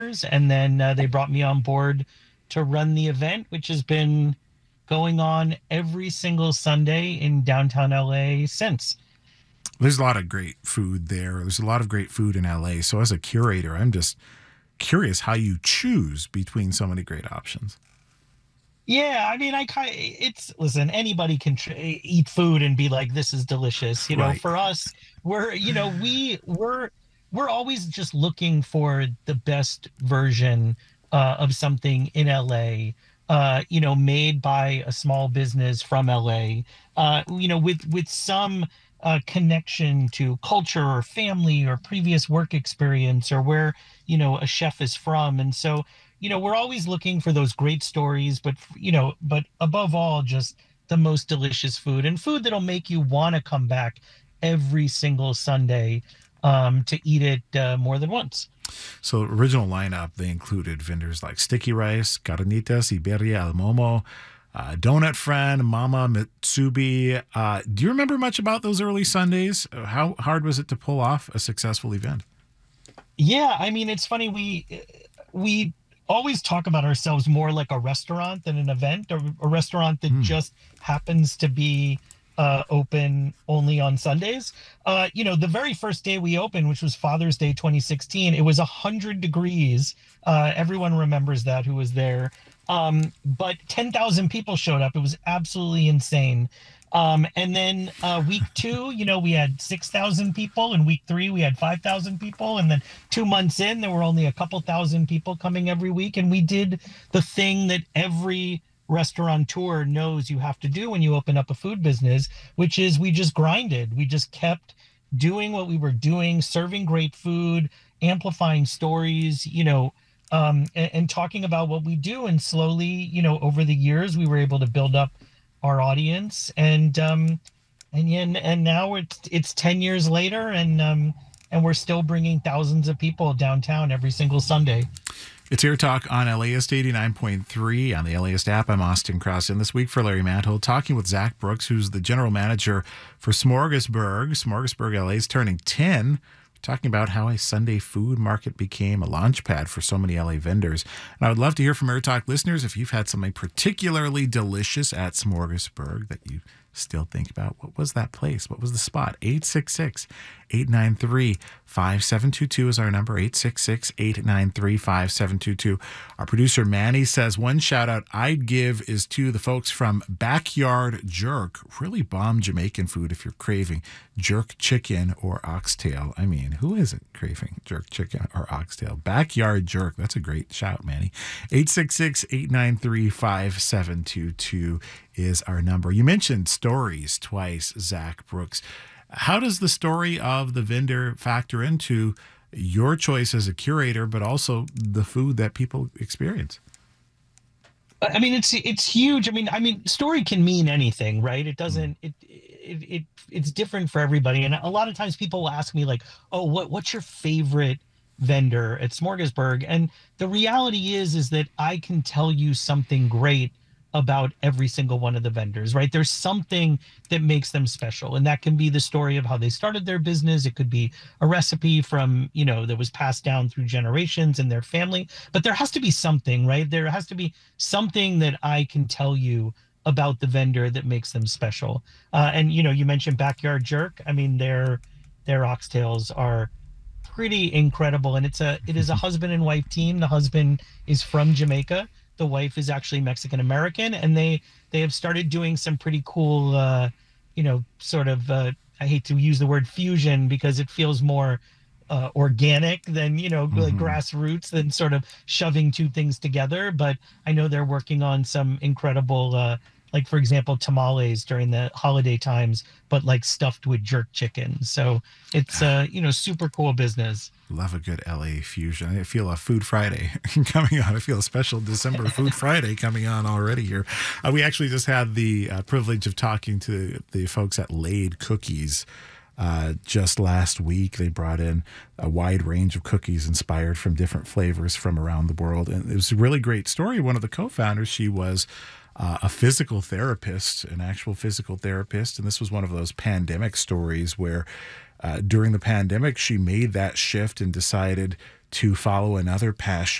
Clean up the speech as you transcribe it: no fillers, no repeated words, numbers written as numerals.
and then they brought me on board to run the event, which has been going on every single Sunday in downtown LA since. There's a lot of great food there. There's a lot of great food in LA. So as a curator, I'm just curious how you choose between so many great options. Yeah, I mean, it's listen, anybody can eat food and be like, this is delicious. Right. For us, we're always just looking for the best version of something in LA, made by a small business from LA, with some connection to culture or family or previous work experience or where, a chef is from. And so, we're always looking for those great stories, but above all, just the most delicious food and food that'll make you want to come back every single Sunday to eat it more than once. So original lineup, they included vendors like Sticky Rice, Carnitas, Iberia al Momo, Donut Friend, Mama Mitsubi. Do you remember much about those early Sundays? How hard was it to pull off a successful event? Yeah, I mean, it's funny. We always talk about ourselves more like a restaurant than an event, or a restaurant that Hmm. just happens to be open only on Sundays. The very first day we opened, which was Father's Day 2016, it was 100 degrees. Everyone remembers that who was there. But 10,000 people showed up. It was absolutely insane. And then week two, we had 6,000 people. In week three, we had 5,000 people. And then 2 months in, there were only a couple thousand people coming every week. And we did the thing that every restaurateur knows you have to do when you open up a food business, which is we just grinded. We just kept doing what we were doing, serving great food, amplifying stories, and talking about what we do. And slowly, over the years, we were able to build up our audience, and now it's 10 years later, and we're still bringing thousands of people downtown every single Sunday. It's Air Talk on LAist 89.3 on the LAist app. I'm Austin Krause. And this week for Larry Mantle, talking with Zach Brooks, who's the general manager for Smorgasburg. Smorgasburg LA is turning 10. We're talking about how a Sunday food market became a launch pad for so many LA vendors. And I would love to hear from Air Talk listeners if you've had something particularly delicious at Smorgasburg that you still think about. What was that place? What was the spot? 866-893-5722 is our number. 866-893-5722. Our producer Manny says one shout out I'd give is to the folks from Backyard Jerk. Really bomb Jamaican food if you're craving jerk chicken or oxtail. I mean, who isn't craving jerk chicken or oxtail? Backyard Jerk. That's a great shout, Manny. 866-893-5722 is our number. You mentioned stories twice, Zach Brooks. How does the story of the vendor factor into your choice as a curator, but also the food that people experience? I mean, it's huge. I mean, story can mean anything, right? It doesn't. It's different for everybody, and a lot of times people will ask me like, "Oh, what's your favorite vendor at Smorgasburg?" And the reality is that I can tell you something great about every single one of the vendors, right? There's something that makes them special, and that can be the story of how they started their business. It could be a recipe from, that was passed down through generations in their family, but there has to be something, right? There has to be something that I can tell you about the vendor that makes them special. And you mentioned Backyard Jerk. I mean, their oxtails are pretty incredible, and it is a husband and wife team. The husband is from Jamaica, the wife is actually Mexican American, and they have started doing some pretty cool, sort of, I hate to use the word fusion because it feels more organic than, like Mm-hmm. grassroots, than sort of shoving two things together. But I know they're working on some incredible, like for example, tamales during the holiday times, but like stuffed with jerk chicken. So it's super cool business. Love a good LA fusion. I feel a Food Friday coming on. I feel a special December Food Friday coming on already here. We actually just had the privilege of talking to the folks at Laid Cookies just last week. They brought in a wide range of cookies inspired from different flavors from around the world. And it was a really great story. One of the co-founders, she was a physical therapist, an actual physical therapist. And this was one of those pandemic stories where during the pandemic, she made that shift and decided to follow another passion